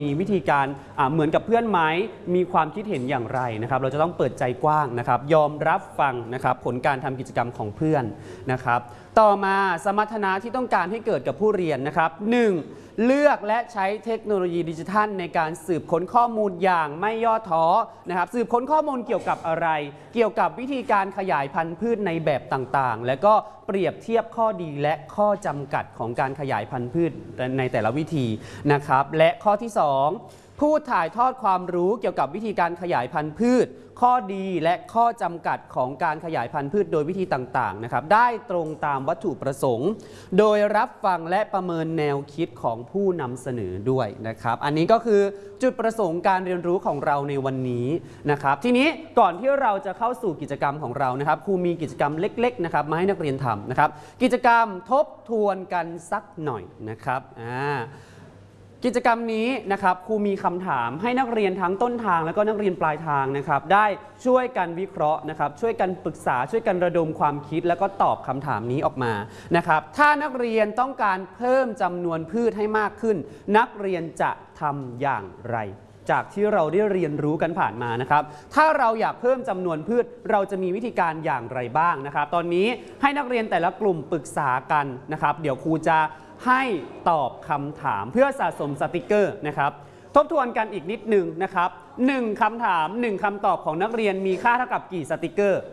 มีวิธีการเหมือนกับเพื่อนไหมมีความคิดเห็นอย่างไรนะครับเราจะต้องเปิดใจกว้างนะครับยอมรับฟังนะครับผลการทำกิจกรรมของเพื่อนนะครับต่อมาสมรรถนะที่ต้องการให้เกิดกับผู้เรียนนะครับ 1. เลือกและใช้เทคโนโลยีดิจิทัลในการสืบค้นข้อมูลอย่างไม่ย่อท้อนะครับสืบค้นข้อมูลเกี่ยวกับอะไรเกี่ยวกับวิธีการขยายพันธุ์พืชในแบบต่างๆและก็เปรียบเทียบข้อดีและข้อจำกัดของการขยายพันธุ์พืชในแต่ละวิธีนะครับและข้อที่ 2. ผู้ถ่ายทอดความรู้เกี่ยวกับวิธีการขยายพันธุ์พืชข้อดีและข้อจำกัดของการขยายพันธุ์พืชโดยวิธีต่างๆนะครับได้ตรงตามวัตถุประสงค์โดยรับฟังและประเมินแนวคิดของผู้นำเสนอด้วยนะครับอันนี้ก็คือจุดประสงค์การเรียนรู้ของเราในวันนี้นะครับทีนี้ก่อนที่เราจะเข้าสู่กิจกรรมของเรานะครับครูมีกิจกรรมเล็กๆนะครับมาให้นักเรียนทำนะครับกิจกรรมทบทวนกันสักหน่อยนะครับกิจกรรมนี้นะครับครูมีคำถามให้นักเรียนทั้งต้นทางและก็นักเรียนปลายทางนะครับได้ช่วยกันวิเคราะห์นะครับช่วยกันปรึกษาช่วยกันระดมความคิดแล้วก็ตอบคำถามนี้ออกมานะครับถ้านักเรียนต้องการเพิ่มจำนวนพืชให้มากขึ้นนักเรียนจะทำอย่างไรจากที่เราได้เรียนรู้กันผ่านมานะครับถ้าเราอยากเพิ่มจำนวนพืชเราจะมีวิธีการอย่างไรบ้างนะครับตอนนี้ให้นักเรียนแต่ละกลุ่มปรึกษากันนะครับเดี๋ยวครูจะให้ตอบคำถามเพื่อสะสมสติกเกอร์นะครับทบทวนกันอีกนิดนึงนะครับ1คำถาม1คำตอบของนักเรียนมีค่าเท่ากับกี่สติกเกอร์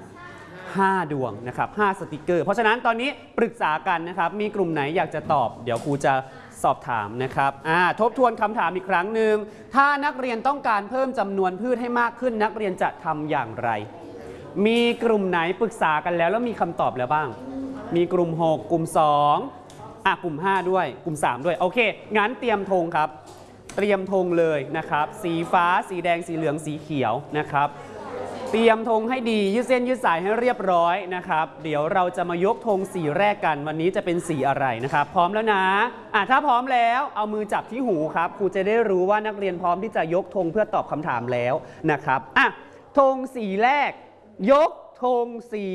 5ดวงนะครับ5สติกเกอร์เพราะฉะนั้นตอนนี้ปรึกษากันนะครับมีกลุ่มไหนอยากจะตอบเดี๋ยวครูจะสอบถามนะครับทบทวนคำถามอีกครั้งหนึ่งถ้านักเรียนต้องการเพิ่มจำนวนพืชให้มากขึ้นนักเรียนจะทำอย่างไรมีกลุ่มไหนปรึกษากันแล้วมีคำตอบแล้วบ้างมีกลุ่ม6กลุ่ม2กลุ่ม5ด้วยกลุ่ม3ด้วยโอเคงั้นเตรียมธงครับเตรียมธงเลยนะครับสีฟ้าสีแดงสีเหลืองสีเขียวนะครับเตรียมธงให้ดียืดเส้นยืดสายให้เรียบร้อยนะครับเดี๋ยวเราจะมายกธงสีแรกกันวันนี้จะเป็นสีอะไรนะครับพร้อมแล้วนะถ้าพร้อมแล้วเอามือจับที่หูครับครูจะได้รู้ว่านักเรียนพร้อมที่จะยกธงเพื่อตอบคำถามแล้วนะครับธงสีแรกยกธงสี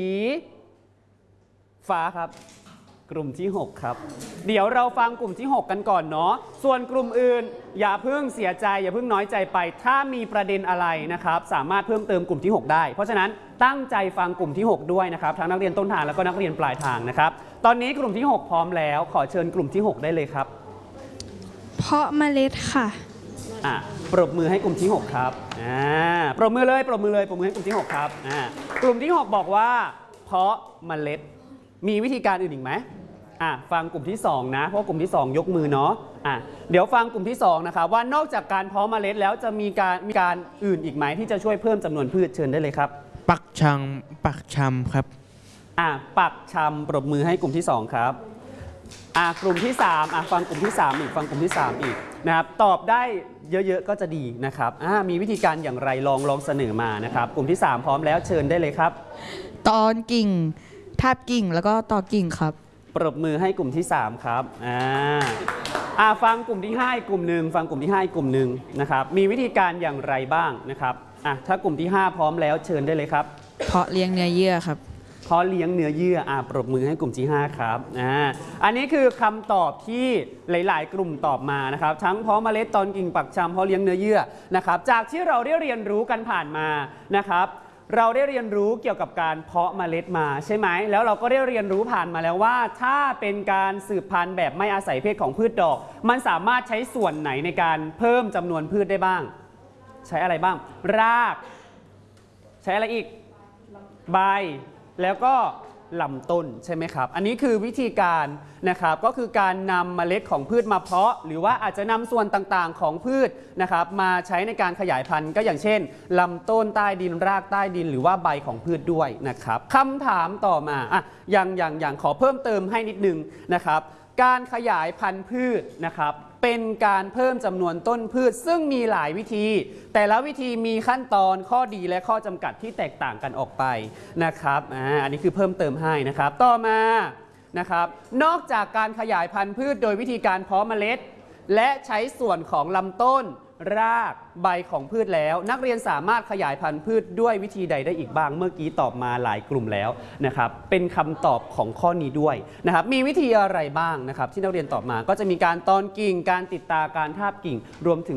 ฟ้าครับกลุ่มที่6ครับเดี๋ยวเราฟังกลุ่มที่6กันก่อนเนาะส่วนกลุ่มอื่นอย่าเพิ่งเสียใจอย่าเพิ่งน้อยใจไปถ้ามีประเด็นอะไรนะครับสามารถเพิ่มเติมกลุ่มที่6ได้เพราะฉะนั้นตั้งใจฟังกลุ่มที่6ด้วยนะครับทั้งนักเรียนต้นทางแล้วก็นักเรียนปลายทางนะครับตอนนี้กลุ่มที่6พร้อมแล้วขอเชิญกลุ่มที่6ได้เลยครับเพาะเมล็ดค่ะปรบมือให้กลุ่มที่6ครับปรบมือเลยปรบมือเลยปรบมือให้กลุ่มที่6ครับกลุ่มที่6บอกว่าเพาะเมล็ดมีวิธีการอื่นอีกไหมฟังกลุ่มที่2นะเพราะกลุ่มที่2ยกมือเนาะเดี๋ยวฟังกลุ่มที่2นะครับว่านอกจากการเพาะเมล็ดแล้วจะมีการอื่นอีกไหมที่จะช่วยเพิ่มจำนวนพืชเชิญได้เลยครับปักชำครับปักชำปรบมือให้กลุ่มที่2ครับกลุ่มที่3ฟังกลุ่มที่3อีกฟังกลุ่มที่3อีกนะครับตอบได้เยอะๆก็จะดีนะครับมีวิธีการอย่างไรลองเสนอมานะครับกลุ่มที่3พร้อมแล้วเชิญได้เลยครับตอนกิ่งทาบกิ่งแล้วก็ต่อกิ่งครับปรบมือให้กลุ่มที่3ครับฟังกลุ่มที่5อีกกลุ่มหนึ่งฟังกลุ่มที่5อีกกลุ่มหนึ่งนะครับมีวิธีการอย่างไรบ้างนะครับถ้ากลุ่มที่5พร้อมแล้วเชิญได้เลยครับเพาะเลี้ยงเนื้อเยื่อครับเพาะเลี้ยงเนื้อเยื่อปรบมือให้กลุ่มที่5ครับอันนี้คือคำตอบที่หลายๆกลุ่มตอบมานะครับทั้งเพาะเมล็ดตอนกิ่งปักชำเพาะเลี้ยงเนื้อเยื่อนะครับจากที่เราได้เรียนรู้กันผ่านมานะครับเราได้เรียนรู้เกี่ยวกับการเพาะเมล็ดมาใช่ไหมแล้วเราก็ได้เรียนรู้ผ่านมาแล้วว่าถ้าเป็นการสืบพันธุ์แบบไม่อาศัยเพศของพืชดอกมันสามารถใช้ส่วนไหนในการเพิ่มจำนวนพืชได้บ้างใช้อะไรบ้างรากใช้อะไรอีกใบแล้วก็ลำต้นใช่ไหมครับอันนี้คือวิธีการนะครับก็คือการนำเมล็ดของพืชมาเพาะหรือว่าอาจจะนำส่วนต่างๆของพืชนะครับมาใช้ในการขยายพันธุ์ก็อย่างเช่นลำต้นใต้ดินรากใต้ดินหรือว่าใบของพืชด้วยนะครับคำถามต่อมาอย่างขอเพิ่มเติมให้นิดนึงนะครับการขยายพันธุ์พืชนะครับเป็นการเพิ่มจำนวนต้นพืชซึ่งมีหลายวิธีแต่ละวิธีมีขั้นตอนข้อดีและข้อจำกัดที่แตกต่างกันออกไปนะครับอันนี้คือเพิ่มเติมให้นะครับต่อมานะครับนอกจากการขยายพันธุ์พืชโดยวิธีการเพาะเมล็ดและใช้ส่วนของลำต้นรากใบของพืชแล้วนักเรียนสามารถขยายพันธุ์พืชด้วยวิธีใดได้อีกบ้างเมื่อกี้ตอบมาหลายกลุ่มแล้วนะครับเป็นคำตอบของข้อนี้ด้วยนะครับมีวิธีอะไรบ้างนะครับที่นักเรียนตอบมาก็จะมีการตอนกิ่งการติดตาการทาบกิ่งรวมถึง